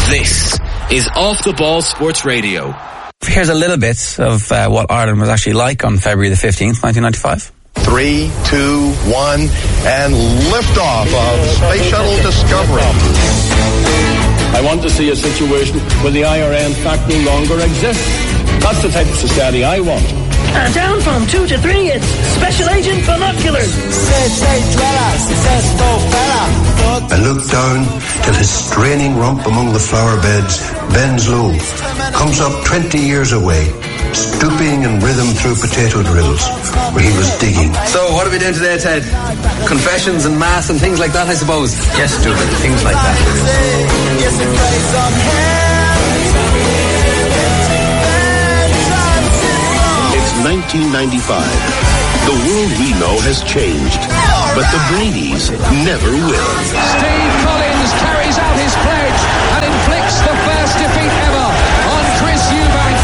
This is Off the Ball Sports Radio. Here's a little bit of what Ireland was actually like on February the 15th, 1995. 3, 2, 1, and liftoff of Space Shuttle Discovery. I want to see a situation where the IRA in fact no longer exists. That's the type of society I want. Down from 2 to 3, it's Special Agent Binoculars. I look down till his straining rump among the flower beds bends low, comes up 20 years away, stooping in rhythm through potato drills where he was digging. So what are we doing today, Ted? Confessions and mass and things like that, I suppose? Yes, stupid, things like that. 1995. The world we know has changed, but the Brady's never will. Steve Collins carries out his pledge and inflicts the first defeat ever on Chris Eubank.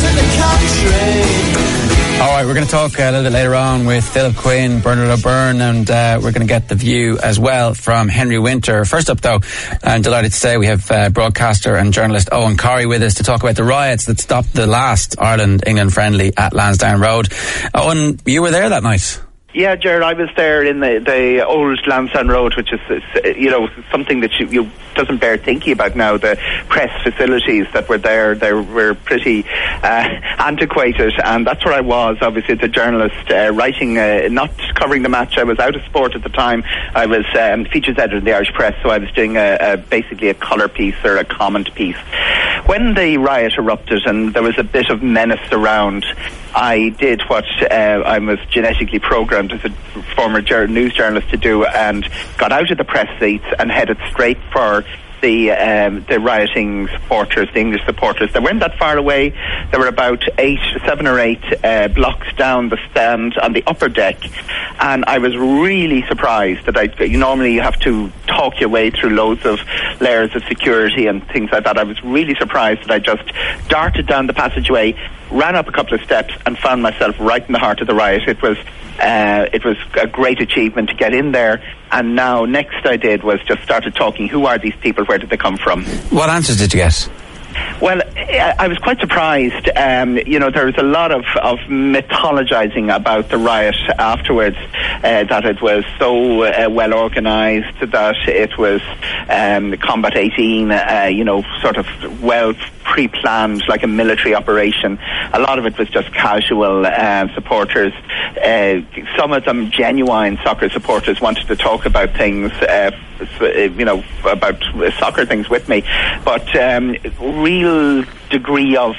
All right, we're going to talk a little bit later on with Philip Quinn, Bernard O'Byrne, and we're going to get the view as well from Henry Winter. First up, though, I'm delighted to say we have broadcaster and journalist Owen Corry with us to talk about the riots that stopped the last Ireland-England friendly at Lansdowne Road. Owen, you were there that night. Yeah, Gerard, I was there in the old Lansdowne Road, which is, something that you doesn't bear thinking about now. The press facilities that were there, they were pretty antiquated, and that's where I was, obviously, as a journalist, writing, not covering the match. I was out of sport at the time. I was features editor in the Irish Press, so I was doing basically a colour piece or a comment piece. When the riot erupted and there was a bit of menace around, I did what I was genetically programmed as a former news journalist to do, and got out of the press seats and headed straight for the rioting supporters, the English supporters. They weren't that far away. There were about 7 or 8 blocks down the stand on the upper deck, and I was really surprised that normally you have to talk your way through loads of layers of security and things like that. I was really surprised that I just darted down the passageway, ran up a couple of steps, and found myself right in the heart of the riot. It was a great achievement to get in there, and now next I did was just started talking. Who are these people? Where did they come from? What answers did you get? Well, I was quite surprised. There was a lot of mythologizing about the riot afterwards, that it was so well organised, that it was Combat 18, sort of well pre-planned, like a military operation. A lot of it was just casual supporters. Some of them genuine soccer supporters wanted to talk about things, about soccer things with me, but real degree of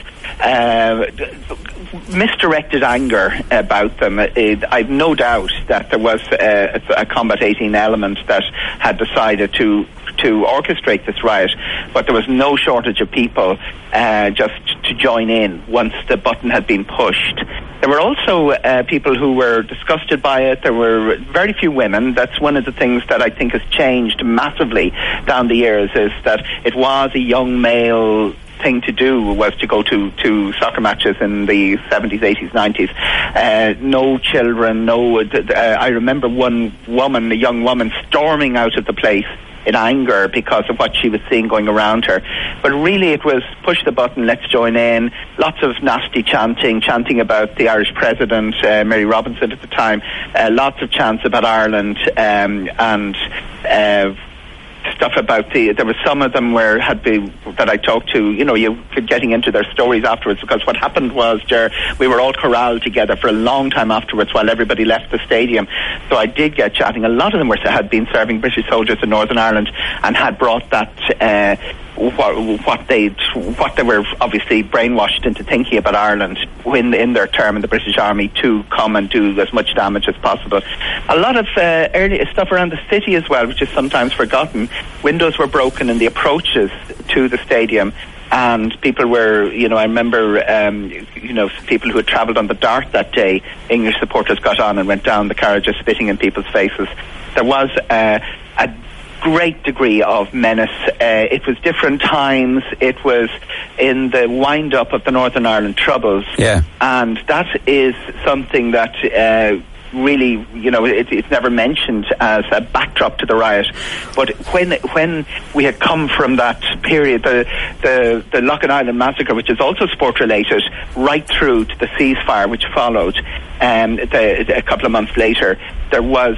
misdirected anger about them. I've no doubt that there was a Combat 18 element that had decided to orchestrate this riot, but there was no shortage of people just to join in once the button had been pushed. There were also people who were disgusted by it. There were very few women. That's one of the things that I think has changed massively down the years, is that it was a young male thing to do, was to go to soccer matches in the 70s, 80s, 90s. No children, I remember one woman, a young woman, storming out of the place in anger because of what she was seeing going around her. But really it was push the button, let's join in. Lots of nasty chanting about the Irish president, Mary Robinson at the time. Lots of chants about Ireland, and stuff about there was some of them that I talked to, you getting into their stories afterwards, because what happened was, we were all corralled together for a long time afterwards while everybody left the stadium. So I did get chatting. A lot of them had been serving British soldiers in Northern Ireland and had brought that what they were obviously brainwashed into thinking about Ireland in their term in the British Army, to come and do as much damage as possible. A lot of early stuff around the city as well, which is sometimes forgotten. Windows were broken in the approaches to the stadium, and people were, I remember, people who had travelled on the Dart that day, English supporters got on and went down the carriages spitting in people's faces. There was a great degree of menace. It was different times. It was in the wind-up of the Northern Ireland Troubles. Yeah. And that is something that really, it's never mentioned as a backdrop to the riot. But when we had come from that period, the Loughin Island massacre, which is also sport-related, right through to the ceasefire which followed a couple of months later, there was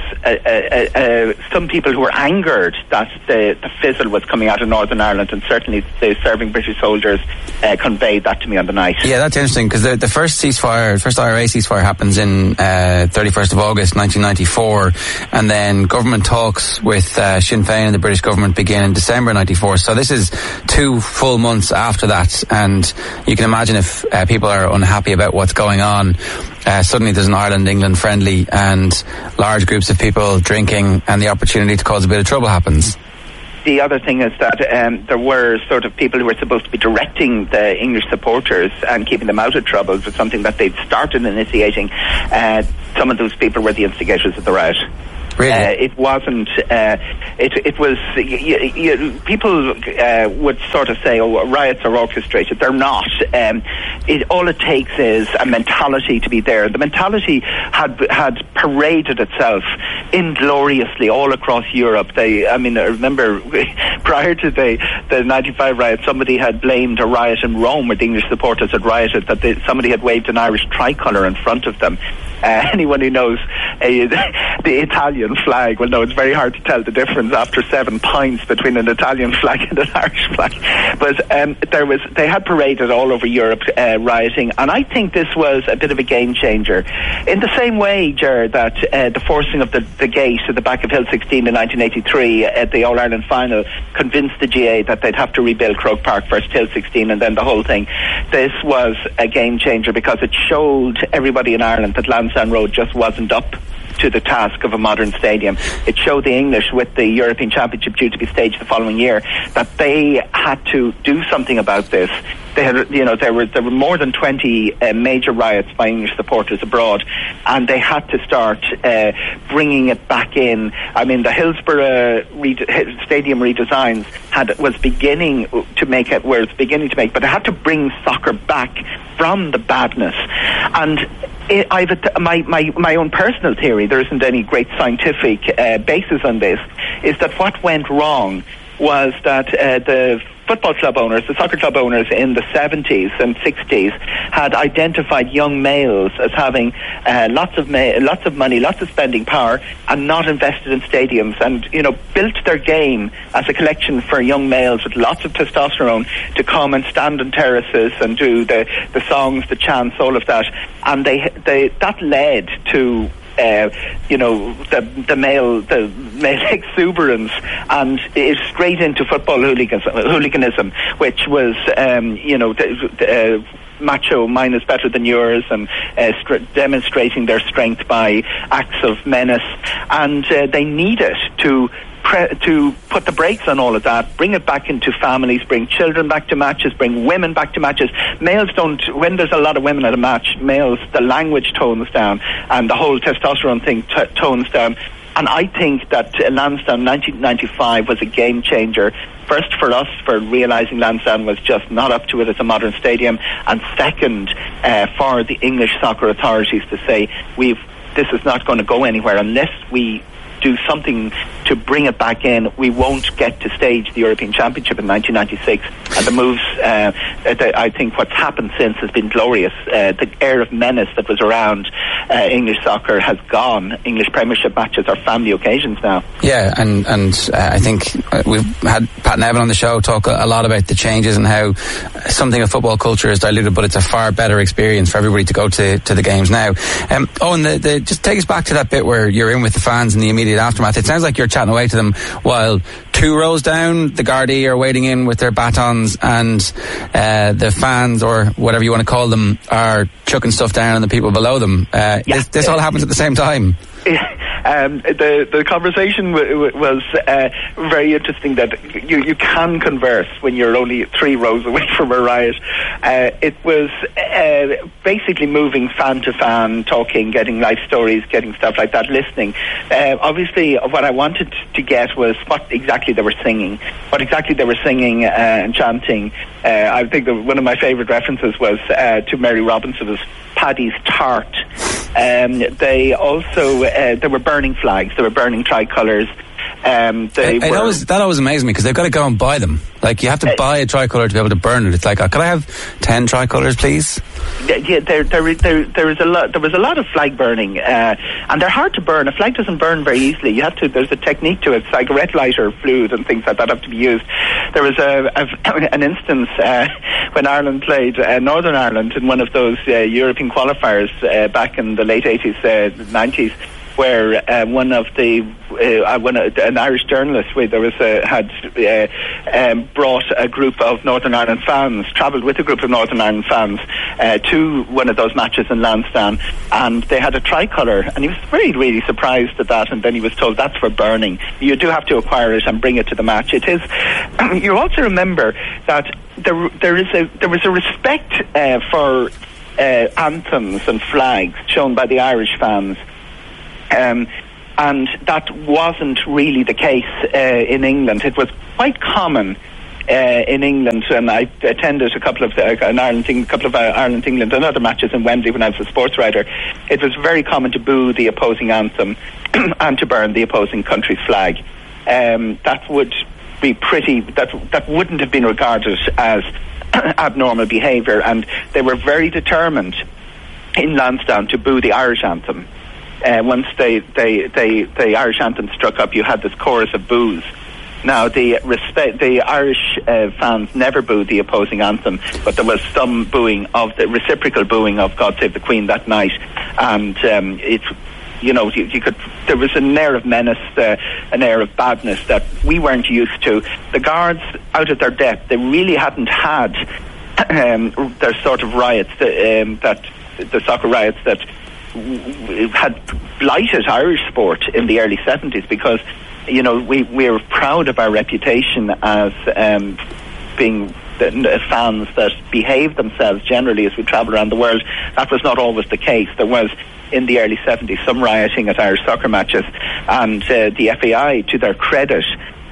some people who were angered that the fizzle was coming out of Northern Ireland, and certainly the serving British soldiers conveyed that to me on the night. Yeah, that's interesting, because the first IRA ceasefire happens in 31st of August 1994, and then government talks with Sinn Féin and the British government begin in December 94. So this is 2 full months after that, and you can imagine if people are unhappy about what's going on, suddenly there's an Ireland-England friendly and large groups of people drinking, and the opportunity to cause a bit of trouble happens. The other thing is that there were sort of people who were supposed to be directing the English supporters and keeping them out of trouble for something that they'd started initiating. Some of those people were the instigators of the riot. Really? It wasn't. It was. People would sort of say, "Oh, riots are orchestrated." They're not. All it takes is a mentality to be there. The mentality had paraded itself ingloriously all across Europe. I remember prior to the 95 riot, somebody had blamed a riot in Rome where the English supporters had rioted, that somebody had waved an Irish tricolour in front of them. Anyone who knows the Italian flag will know it's very hard to tell the difference after 7 pints between an Italian flag and an Irish flag. But they had paraded all over Europe rioting, and I think this was a bit of a game changer. In the same way, Ger, that the forcing of the gate at the back of Hill 16 in 1983 at the All-Ireland final convinced the GA that they'd have to rebuild Croke Park, first Hill 16 and then the whole thing. This was a game changer because it showed everybody in Ireland that Lansdowne Road just wasn't up to the task of a modern stadium. It showed the English, with the European Championship due to be staged the following year, that they had to do something about this. They had, there were more than 20 major riots by English supporters abroad, and they had to start bringing it back in. I mean, the Hillsborough stadium redesigns was beginning to make, but they had to bring soccer back from the badness. And I've my own personal theory, there isn't any great scientific basis on this, is that what went wrong was that the football club owners, the soccer club owners in the 70s and 60s had identified young males as having lots of money, lots of spending power, and not invested in stadiums, and built their game as a collection for young males with lots of testosterone to come and stand on terraces and do the songs, the chants, all of that, and that led to the male exuberance, and it's straight into football hooliganism, which was macho, mine is better than yours, and demonstrating their strength by acts of menace, and they needed to put the brakes on all of that, bring it back into families, bring children back to matches, bring women back to matches. Males don't, when there's a lot of women at a match, males, the language tones down, and the whole testosterone thing tones down. And I think that Lansdowne 1995 was a game changer. First, for us, for realising Lansdowne was just not up to it as a modern stadium, and second, for the English soccer authorities to say, this is not going to go anywhere unless we do something to bring it back in. We won't get to stage the European Championship in 1996. And the moves, I think what's happened since has been glorious. The air of menace that was around English soccer has gone. English Premiership matches are family occasions now. Yeah, and I think we've had Pat Nevin on the show talk a lot about the changes and how something of football culture is diluted, but it's a far better experience for everybody to go to the games now. And just take us back to that bit where you're in with the fans in the immediate aftermath. It sounds like you're chatting away to them while 2 rows down the Gardaí are waiting in with their batons, and the fans, or whatever you want to call them, are chucking stuff down on the people below them. This all happens at the same time. The conversation was very interesting, that you can converse when you're only 3 rows away from a riot. It was basically moving fan to fan, talking, getting life stories, getting stuff like that, listening. Obviously, what I wanted to get was what exactly they were singing and chanting. I think one of my favourite references was to Mary Robinson's Paddy's Tart. They also there were burning flags, there were burning tricolours. That always amazed me, because they've got to go and buy them. Like, you have to buy a tricolour to be able to burn it. It's like, could I have 10 tricolours, please? Yeah, there was a lot of flag burning, and they're hard to burn. A flag doesn't burn very easily. There's a technique to it. Cigarette lighter fluid and things like that have to be used. There was an instance when Ireland played Northern Ireland in one of those European qualifiers back in the late 80s, 90s, where an Irish journalist had brought a group of Northern Ireland fans, travelled with a group of Northern Ireland fans to one of those matches in Lansdowne, and they had a tricolour, and he was really, really surprised at that, and then he was told that's for burning. You do have to acquire it and bring it to the match. It is. You also remember that there was a respect for anthems and flags shown by the Irish fans. And that wasn't really the case in England. It was quite common in England, and I attended a couple of Ireland-England and other matches in Wembley when I was a sports writer. It was very common to boo the opposing anthem and to burn the opposing country's flag. That would be that wouldn't have been regarded as abnormal behaviour, and they were very determined in Lansdowne to boo the Irish anthem. Once the Irish anthem struck up, you had this chorus of boos. Now, the Irish fans never booed the opposing anthem, but there was some booing of the reciprocal booing of "God Save the Queen" that night, and there was an air of menace, an air of badness that we weren't used to. The guards, out of their depth, they really hadn't had their sort of riots, the soccer riots that had blighted Irish sport in the early 70s, because we're proud of our reputation as being fans that behave themselves generally as we travel around the world. That was not always the case. There was, in the early 70s, some rioting at Irish soccer matches, and the FAI, to their credit,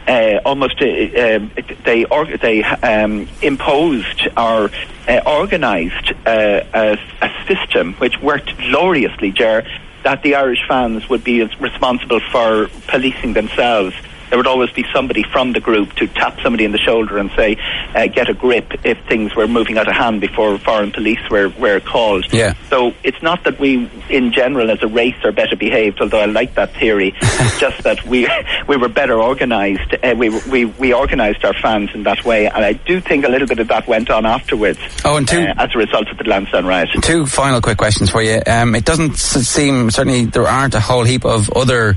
they imposed or organised a system which worked gloriously, Ger, that the Irish fans would be responsible for policing themselves. There would always be somebody from the group to tap somebody in the shoulder and say, get a grip, if things were moving out of hand before foreign police were called. Yeah. So it's not that we, in general, as a race, are better behaved, although I like that theory. It's just that we were better organised. We organised our fans in that way, and I do think a little bit of that went on afterwards. Oh, and as a result of the Lansdowne riot. Two final quick questions for you. It doesn't seem, certainly there aren't a whole heap of other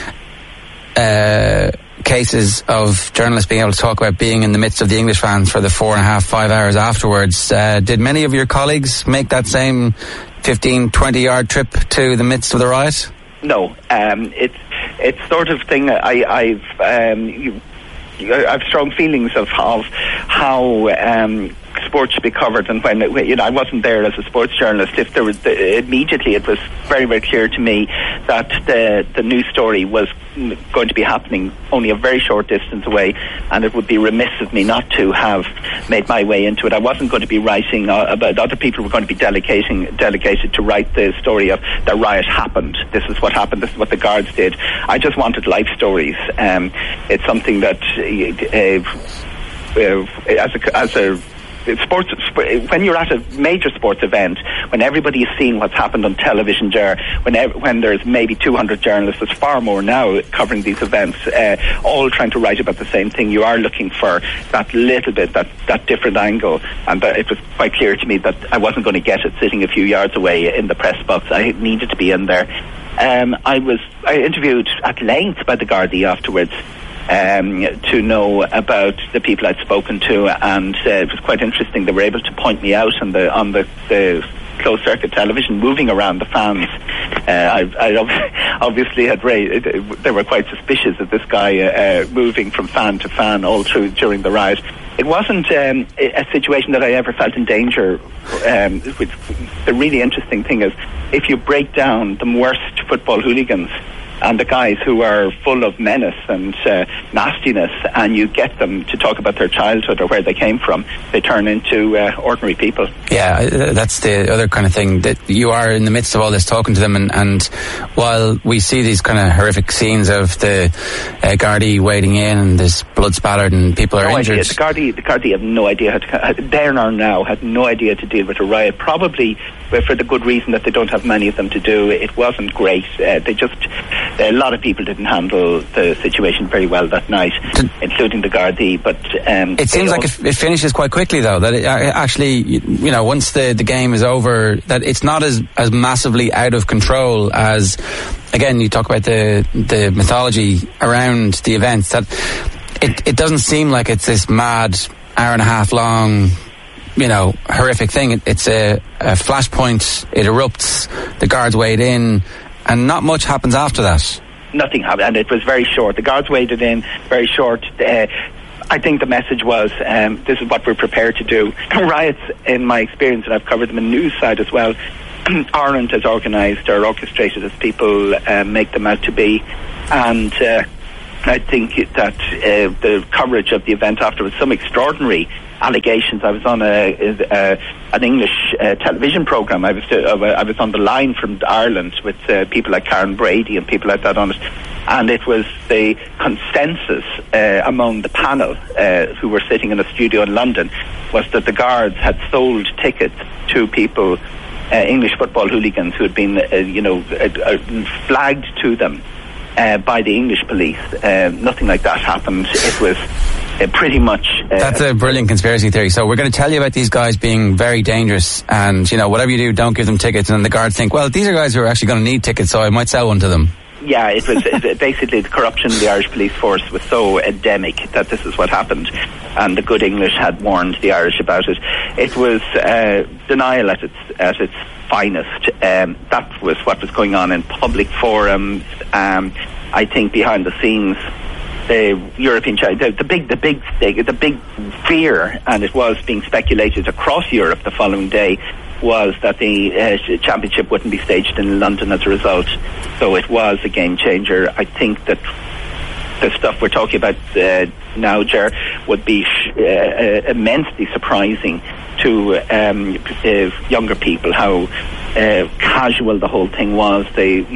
cases of journalists being able to talk about being in the midst of the English fans for the 4.5-5 hours afterwards. Did many of your colleagues make that same 15-20 yard trip to the midst of the riot? No, it's sort of thing. I have strong feelings of how sports should be covered, and when I wasn't there as a sports journalist, if there was immediately, it was very, very clear to me that the news story was going to be happening only a very short distance away, and it would be remiss of me not to have made my way into it. I wasn't going to be writing about other people were going to be delegated to write the story of the riot happened. This is what happened. This is what the guards did. I just wanted life stories. It's something that as a sports, when you're at a major sports event, when everybody is seeing what's happened on television, when there's maybe 200 journalists, there's far more now covering these events, all trying to write about the same thing, you are looking for that little bit, that different angle, and it was quite clear to me that I wasn't going to get it sitting a few yards away in the press box. I needed to be in there. I interviewed at length by the Gardaí afterwards, to know about the people I'd spoken to, and it was quite interesting. They were able to point me out on the closed circuit television, moving around the fans. I obviously had they were quite suspicious of this guy moving from fan to fan all through during the riot. It wasn't a situation that I ever felt in danger. The really interesting thing is, if you break down the worst football hooligans, and the guys who are full of menace and nastiness, and you get them to talk about their childhood or where they came from, they turn into ordinary people. Yeah, that's the other kind of thing, that you are in the midst of all this talking to them, and while we see these kind of horrific scenes of the Gardaí wading in and there's blood spattered and people are injured. The Gardaí have no idea there are now had no idea to deal with a riot, probably for the good reason that they don't have many of them to do. It wasn't great. A lot of people didn't handle the situation very well that night, including the Gardaí. But it seems like it finishes quite quickly, though. That it actually, once the game is over, that it's not as massively out of control as. Again, you talk about the mythology around the events. That it doesn't seem like it's this mad hour and a half long, horrific thing. It's a flashpoint. It erupts. The guards wade in, and not much happens after that. Nothing happened, and it was very short. The guards waded in, very short. I think the message was, this is what we're prepared to do. Riots, in my experience, and I've covered them in the news side as well, aren't as organised or orchestrated as people make them out to be. And I think that the coverage of the event afterwards, some extraordinary allegations. I was on an English television programme. I was on the line from Ireland with people like Karen Brady and people like that on it. And it was the consensus among the panel who were sitting in a studio in London was that the guards had sold tickets to people, English football hooligans who had been, flagged to them by the English police. Nothing like that happened. It was pretty much... That's a brilliant conspiracy theory. So we're going to tell you about these guys being very dangerous, and, whatever you do, don't give them tickets. And the guards think, well, these are guys who are actually going to need tickets, so I might sell one to them. Yeah, it was basically the corruption of the Irish police force was so endemic that this is what happened, and the good English had warned the Irish about it. It was denial at its finest. That was what was going on in public forums. I think behind the scenes, the European the big fear, and it was being speculated across Europe the following day, was that the championship wouldn't be staged in London as a result. So it was a game changer. I think that the stuff we're talking about now, Ger, would be immensely surprising to younger people, how casual the whole thing was.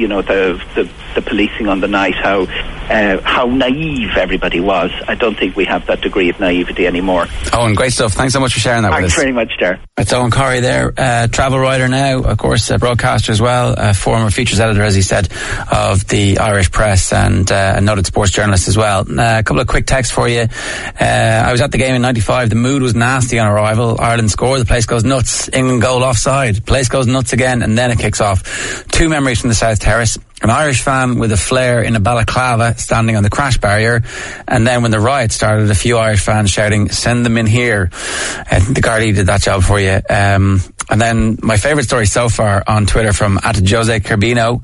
The policing on the night, how naive everybody was. I don't think we have that degree of naivety anymore. Owen, great stuff. Thanks so much for sharing that with us. Thanks very much, Ger. It's Owen Corrie there, travel writer now, of course, a broadcaster as well, former features editor, as he said, of the Irish Press, and a noted sports journalist as well. A couple of quick texts for you. I was at the game in 95. The mood was nasty on arrival. Ireland scored. The place goes nuts. England goal offside. Place goes nuts again, and then it kicks off. Two memories from the South Terrace. An Irish fan with a flare in a balaclava standing on the crash barrier, and then when the riot started, a few Irish fans shouting, "Send them in here." The Gardaí did that job for you. And then my favourite story so far on Twitter from @Jose Carbino.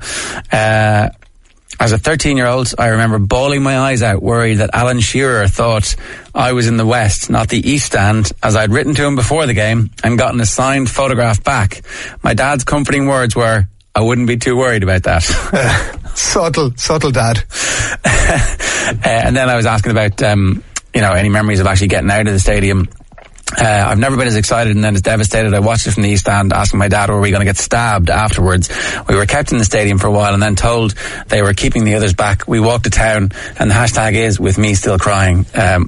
As a 13-year-old, I remember bawling my eyes out, worried that Alan Shearer thought I was in the West, not the East Stand, as I'd written to him before the game and gotten a signed photograph back. My dad's comforting words were, "I wouldn't be too worried about that." Subtle dad. And then I was asking about, any memories of actually getting out of the stadium. I've never been as excited and then as devastated. I watched it from the East Stand, asking my dad, were we going to get stabbed afterwards? We were kept in the stadium for a while and then told they were keeping the others back. We walked to town, and the hashtag is "with me still crying."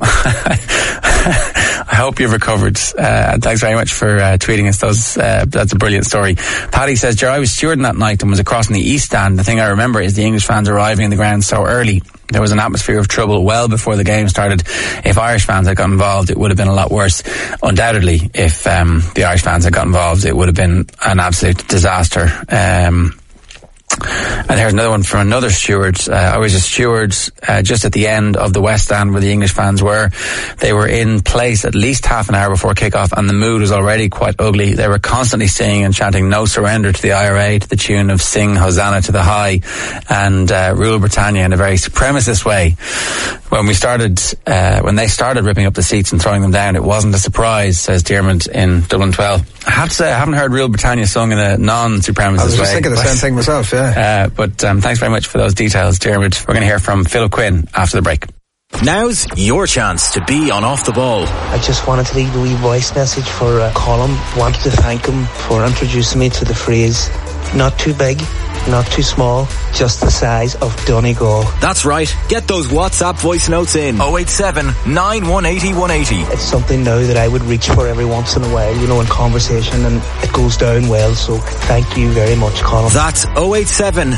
I hope you've recovered. Thanks very much for tweeting us those. That's a brilliant story. Paddy says, "Ger, I was stewarding that night and was across in the East Stand. The thing I remember is the English fans arriving in the ground so early. There was an atmosphere of trouble well before the game started. If Irish fans had got involved, it would have been a lot worse. Undoubtedly, if the Irish fans had got involved, it would have been an absolute disaster." And here's another one from another steward. I was a steward just at the end of the West Stand where the English fans were. They were in place at least half an hour before kickoff, and the mood was already quite ugly. They were constantly singing and chanting "No Surrender" to the IRA to the tune of "Sing Hosanna to the High" and "Rule Britannia" in a very supremacist way. When they started ripping up the seats and throwing them down, it wasn't a surprise, says Diarmuid in Dublin 12. I have to say, I haven't heard Rule Britannia sung in a non-supremacist way. I was just thinking the same thing myself, yeah. But thanks very much for those details, Diarmuid. We're going to hear from Philip Quinn after the break. Now's your chance to be on Off the Ball. I just wanted to leave a wee voice message for Colin. Wanted to thank him for introducing me to the phrase, not too big, not too small, just the size of Donegal. That's right. Get those WhatsApp voice notes in 087 9180 180. It's something now that I would reach for every once in a while, in conversation, and it goes down well, so thank you very much, Colin. That's 087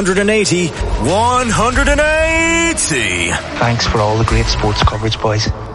9180 180. Thanks for all the great sports coverage, boys.